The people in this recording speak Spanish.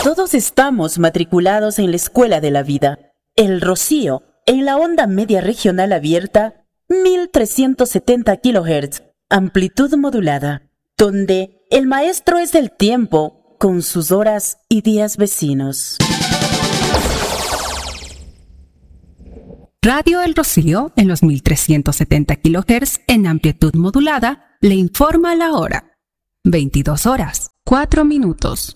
Todos estamos matriculados en la escuela de la vida. El Rocío, en la onda media regional abierta, 1370 kHz, amplitud modulada, donde el maestro es el tiempo con sus horas y días vecinos. Radio El Rocío, en los 1370 kHz en amplitud modulada, le informa la hora. 22 horas, 4 minutos.